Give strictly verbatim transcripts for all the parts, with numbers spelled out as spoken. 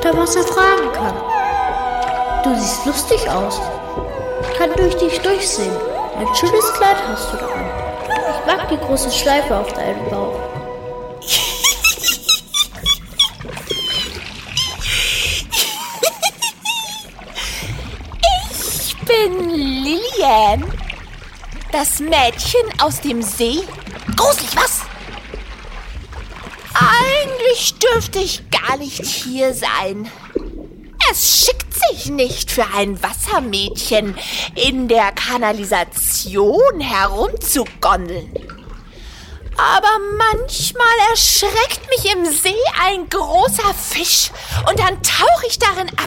unter Wasser fragen kann. Du siehst lustig aus. Ich kann durch dich durchsehen. Ein schönes Kleid hast du da an. Ich mag die große Schleife auf deinem Bauch. Ich bin Lilian. Das Mädchen aus dem See. Gruselig, was? Eigentlich dürfte ich gar nicht hier sein. Es schickt sich nicht für ein Wassermädchen in der Kanalisation herumzugondeln. Aber manchmal erschreckt mich im See ein großer Fisch und dann tauche ich darin ab.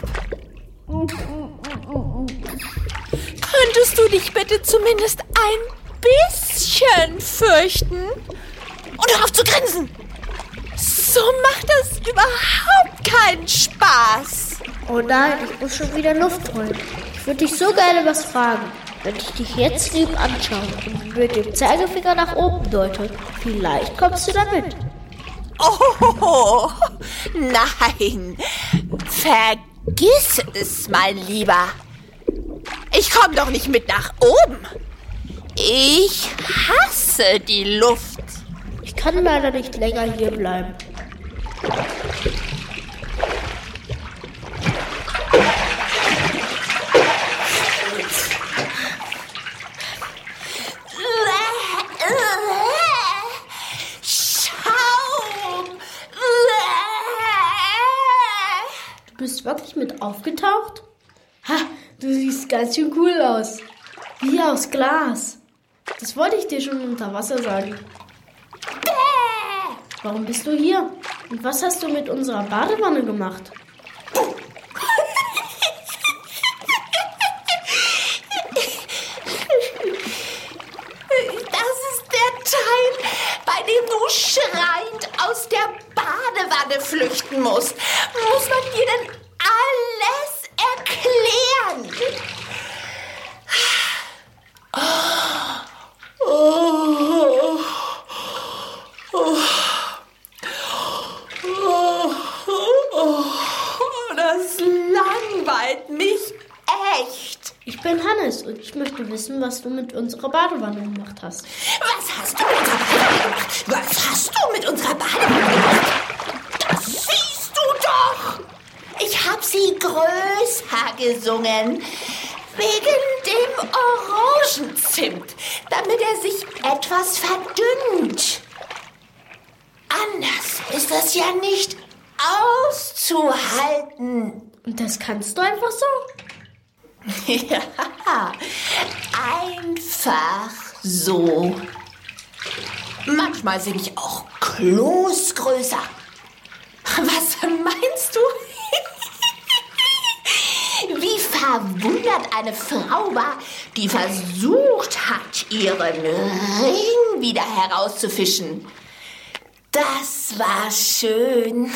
Könntest du dich bitte zumindest ein bisschen fürchten? Und hör auf zu grinsen! So macht das überhaupt keinen Spaß. Oh nein, ich muss schon wieder Luft holen. Ich würde dich so gerne was fragen. Wenn ich dich jetzt lieb anschaue und mit dem Zeigefinger nach oben deute, vielleicht kommst du damit. Oh, nein. Vergiss es, mein Lieber. Ich komme doch nicht mit nach oben. Ich hasse die Luft. Ich kann leider nicht länger hier bleiben. Schaum. Du bist wirklich mit aufgetaucht? Ha, du siehst ganz schön cool aus. Wie aus Glas. Das wollte ich dir schon unter Wasser sagen. Warum bist du hier? Und was hast du mit unserer Badewanne gemacht? Das ist der Teil, bei dem du schreiend aus der Badewanne flüchten musst. Muss man dir denn alles erklären? Oh. Oh. Oh, das langweilt mich echt. Ich bin Hannes und ich möchte wissen, was du mit unserer Badewanne gemacht hast. Was hast du mit unserer Badewanne gemacht? Was hast du mit unserer Badewanne gemacht? Das siehst du doch. Ich hab sie größer gesungen. Wegen dem Orangenzimt, damit er sich etwas verdünnt. Anders ist das ja nicht auszuhalten. Und das kannst du einfach so? Ja, einfach so. Manchmal singe ich auch Kloßgrößer. Was meinst du? Wie verwundert eine Frau war, die versucht hat, ihren Ring wieder herauszufischen. Das war schön.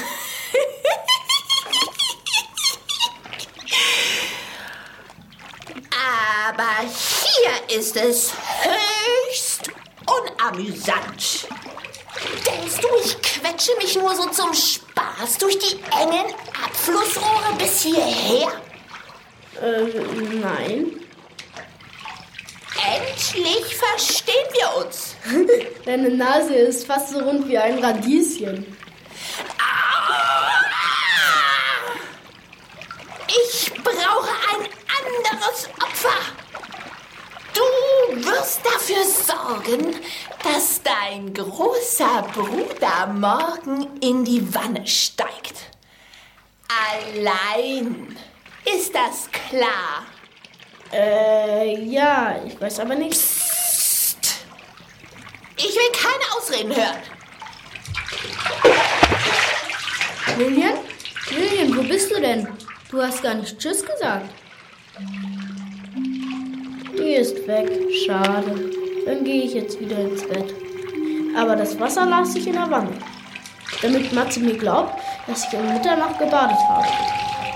Aber hier ist es höchst unamüsant. Denkst du, ich quetsche mich nur so zum Spaß durch die engen Abflussrohre bis hierher? Äh, nein. Endlich verstehen wir uns. Deine Nase ist fast so rund wie ein Radieschen. Ich brauche ein anderes Opfer. Du wirst dafür sorgen, dass dein großer Bruder morgen in die Wanne steigt. Allein. Ist das klar? Äh, ja, ich weiß aber nicht. Psst. Ich will keine Ausreden hören. Lilian? Lilian, wo bist du denn? Du hast gar nicht Tschüss gesagt. Die ist weg. Schade. Dann gehe ich jetzt wieder ins Bett. Aber das Wasser lasse ich in der Wanne. Damit Matze mir glaubt, dass ich um Mitternacht gebadet habe.